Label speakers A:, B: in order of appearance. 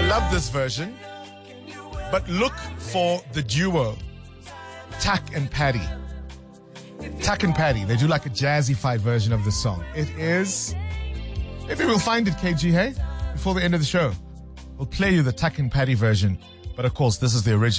A: love this version, but look for the duo, Tak and Paddy. Tak and Paddy, they do like a jazzy-fied version of the song. It is, maybe we'll find it, KG, hey? Before the end of the show. We'll play you the Tak and Paddy version, but of course, this is the original.